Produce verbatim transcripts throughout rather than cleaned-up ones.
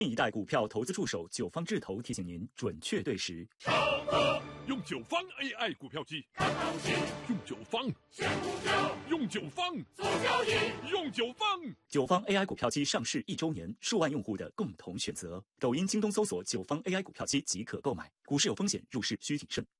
一代股票投资助手九方智投提醒您准确对时。 超哥用九方 A I 股票机看东西，用九方选股票，用九方做交易，用九方。 九方 A I 股票机上市一周年，数万用户的共同选择。抖音、京东搜索九方 A I 股票机即可购买。股市有风险，入市需谨慎。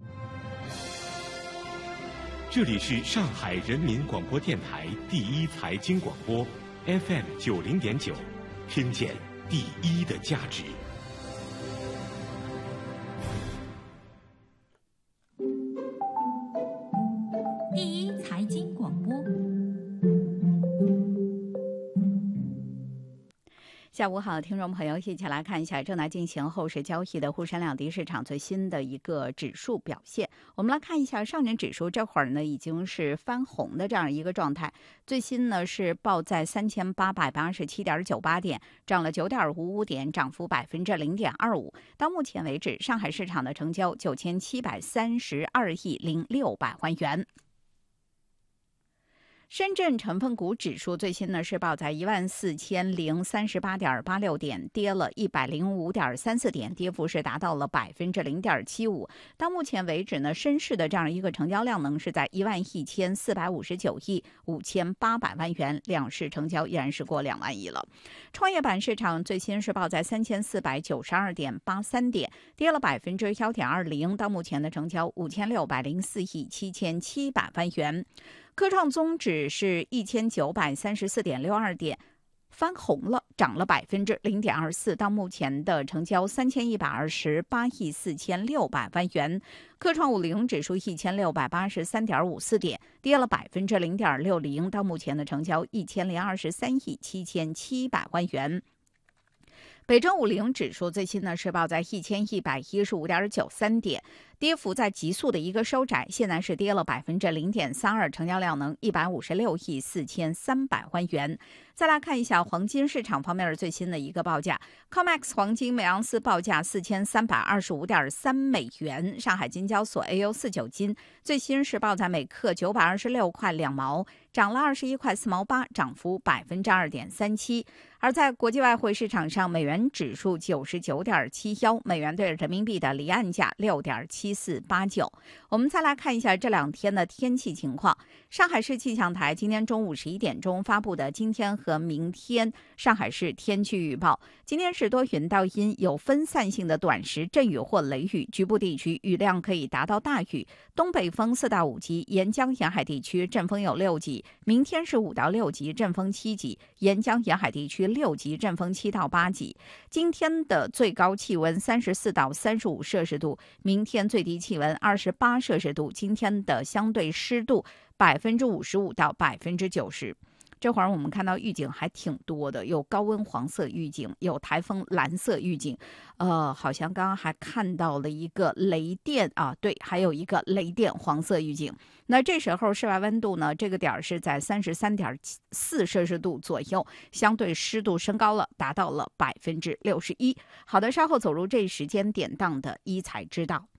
这里是上海人民广播电台第一财经广播 F M 九零点九，听见第一的价值。 第一财经广播。 下午好，听众朋友，一起来看一下正在进行后市交易的沪深两地市场最新的一个指数表现。我们来看一下上证指数，这会儿呢已经是翻红的这样一个状态，最新呢是报在三千八百八十七点九八点，涨了九点五五点，涨幅百分之零点二五。到目前为止，上海市场的成交九千七百三十二亿零六百万元。深圳成分股指数最新呢是报在一万四千零三十八点八六点，跌了一百零五点三四点，跌幅是达到了百分之零点七五。到目前为止呢，深市的这样一个成交量能是在一万一千四百五十九亿五千八百万元，两市成交依然是过两万亿了。创业板市场最新是报在三千四百九十二点八三点，跌了百分之幺点二零，到目前的成交五千六百零四亿七千七百万元。科创综指是一千九百三十四点六二点，翻红了，涨了百分之零点二四，到目前的成交三千一百二十八亿四千六百万元。科创五零指数一千六百八十三点五四点，跌了百分之零点六零，到目前的成交一千零二十三亿七千七百万元。北证五零指数最新呢是报在一千一百一十五点九三点，跌幅在急速的一个收窄，现在是跌了百分之零点三二，成交量能一百五十六亿四千三百万元。再来看一下黄金市场方面的最新的一个报价 ，C O M E X 黄金每盎司报价四千三百二十五点三美元，上海金交所 A U 四九金最新是报在每克九百二十六块两毛，涨了二十一块四毛八，涨幅百分之二点三七。而在国际外汇市场上，美元指数九十九点七一，美元对人民币的离岸价六点七四八九。我们再来看一下这两天的天气情况。上海市气象台今天中午十一点钟发布的今天和明天上海市天气预报，今天是多云到阴，有分散性的短时阵雨或雷雨，局部地区雨量可以达到大雨，东北风四到五级，沿江沿海地区阵风有六级。明天是五到六级，阵风七级，沿江沿海地区六级，阵风七到八级。今天的最高气温三十四到三十五摄氏度，明天最低气温二十八摄氏度。今天的相对湿度百分之五十五到百分之九十。这会儿我们看到预警还挺多的，有高温黄色预警，有台风蓝色预警，呃，好像刚刚还看到了一个雷电啊，对，还有一个雷电黄色预警。那这时候室外温度呢，这个点是在三十三点四摄氏度左右，相对湿度升高了，达到了百分之六十一。好的，稍后走入这一时间点档的一财知道。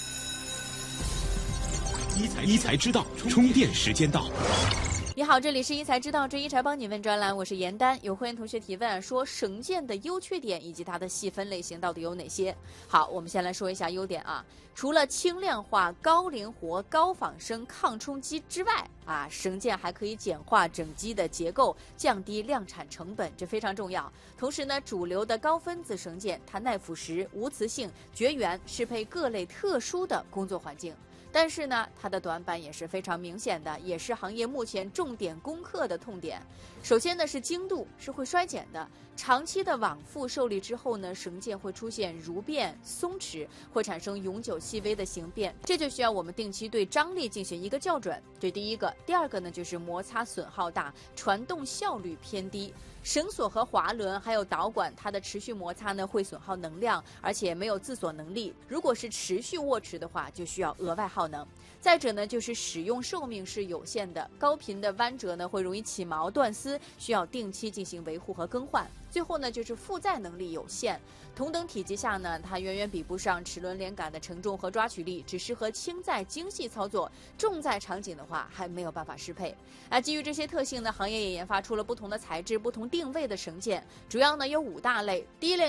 一财一财知道，充电时间到。 你好，这里是一财知道，这一财帮你问专栏，我是严丹。有会员同学提问说，绳件的优缺点以及它的细分类型到底有哪些？好，我们先来说一下优点啊。除了轻量化、高灵活、高仿生、抗冲击之外啊，绳件还可以简化整机的结构，降低量产成本，这非常重要。同时呢，主流的高分子绳件，它耐腐蚀、无磁性、绝缘，适配各类特殊的工作环境。但是呢，它的短板也是非常明显的，也是行业目前重点攻克的痛点。首先呢是精度是会衰减的，长期的往复受力之后呢，绳件会出现如变、松弛，会产生永久细微的形变，这就需要我们定期对张力进行一个校准。这第一个，第二个呢就是摩擦损耗大，传动效率偏低。绳索和滑轮还有导管，它的持续摩擦呢会损耗能量，而且没有自锁能力。如果是持续握持的话，就需要额外耗耗能。再者呢，就是使用寿命是有限的，高频的弯折呢会容易起毛断丝，需要定期进行维护和更换。最后呢，就是负载能力有限，同等体积下呢，它远远比不上齿轮连杆的承重和抓取力，只适合轻载精细操作，重载场景的话还没有办法适配。啊，基于这些特性呢，行业也研发出了不同的材质、不同定位的绳件，主要呢有五大类。第一类